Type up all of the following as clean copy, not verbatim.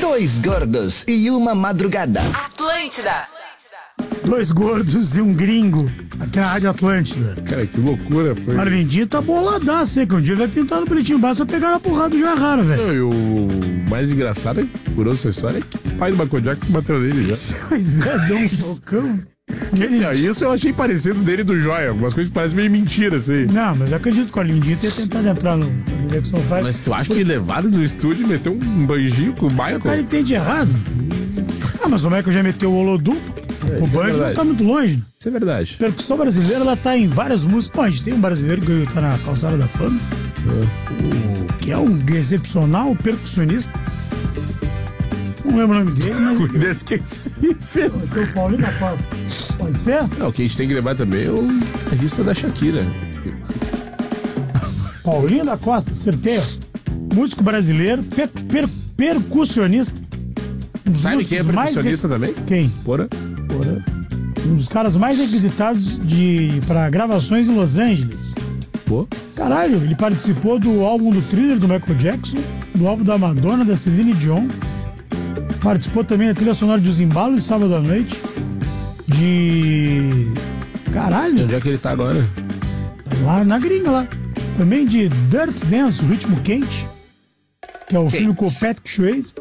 Dois gordos e uma madrugada. Atlântida. Dois gordos e um gringo aqui na Rádio Atlântida. Cara, que loucura foi. Arlindinho tá boladaço, hein? Que um dia vai pintar no pretinho básico pra pegar na porrada do João Raro, velho. Não, e o mais engraçado é que, curioso essa história, é que o pai do Michael Jackson bateu nele já. Pois é, deu um socão. Isso eu achei parecido dele e do Joia. Algumas coisas parecem meio mentira, assim. Não, mas eu acredito que o Arlindinho tenha tentado entrar no Jackson 5. Mas tu acha que levaram no estúdio e meteu um banjinho com o Michael? O cara entende errado. Ah, mas o Michael já meteu o Olodum. O banjo não tá muito longe. Isso é verdade. A percussão brasileira, ela tá em várias músicas. Pô, a gente tem um brasileiro que tá na Calçada da Fama. Que é um excepcional percussionista. Não lembro o nome dele, mas... Esqueci, Tem o Paulinho da Costa. Pode ser? Não, o que a gente tem que lembrar também é o guitarrista da Shakira. Paulinho da Costa, acertei. Músico brasileiro, percussionista. Sabe quem é percussionista também? Quem? Porã. Um dos caras mais requisitados pra gravações em Los Angeles. Pô. Caralho, ele participou do álbum do Thriller do Michael Jackson, do álbum da Madonna, da Celine Dion. Participou também da trilha sonora de Os Embalos de Sábado à Noite. Caralho. Onde é que ele tá agora? Lá na gringa, lá. Também de Dirt Dance, o Ritmo Quente, que é o filme com o Patrick Swayze.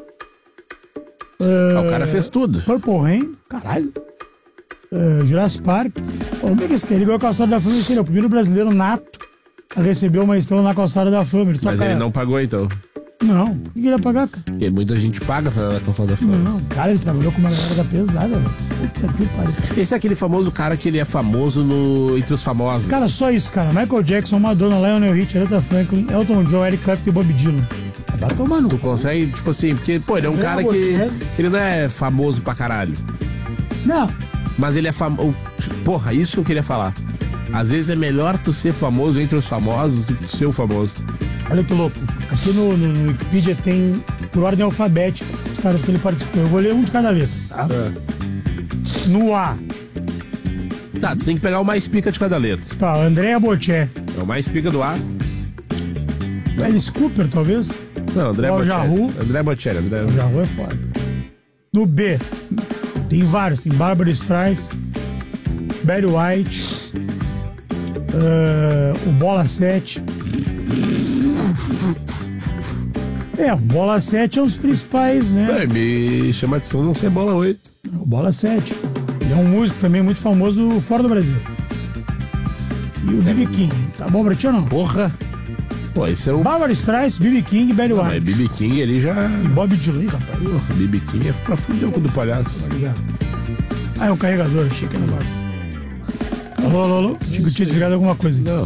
O cara fez tudo. Purple Rain, caralho. Jurassic Park. Como é que esse cara ligou a Calçada da Fama? Ele é o primeiro brasileiro nato a receber uma estrela na Calçada da Fama. Mas ele não pagou, então. Não, o que ele ia pagar, cara? Porque muita gente paga pra Calçada da Fama. Não, cara, ele trabalhou com uma galera da pesada, velho. Puta que pariu. Esse é aquele famoso cara que ele é famoso entre os famosos. Cara, só isso, cara. Michael Jackson, Madonna, Lionel Richie, Aretha Franklin, Elton John, Eric Clapton e Bob Dylan. Vai tomar no Tu consegue, tipo assim, porque, pô, ele é um cara que... Ele não é famoso pra caralho. Não. Mas ele é famoso... Porra, isso que eu queria falar. Às vezes é melhor tu ser famoso entre os famosos do que tu ser o famoso. Olha que louco. Aqui no Wikipedia tem, por ordem alfabética, os caras que ele participou. Eu vou ler um de cada letra, tá? No A. Tá, tu tem que pegar o mais pica de cada letra. Tá, Andrea Bocelli. É o mais pica do A. Alice Cooper, talvez? Não, André Bocelli. Jahu. André Bocelli. O Jahu é foda. No B, tem vários. Tem Barbara Streisand, Barry White, o Bola 7. O Bola 7 é um dos principais, né? Me chama de som não ser Bola 8. O Bola 7. Ele é um músico também muito famoso fora do Brasil. E o B.B. King. Tá bom pra ti ou não? Porra! Pô, esse é o... Barbara Streisand, B.B. King e Barry White. Mas B.B. King ele já... E Bob Dylan, rapaz. B.B. King é pra fuder o cu do palhaço. Obrigado. É um carregador, achei que não vai. Alô. Achei que eu tinha desligado alguma coisa. Não,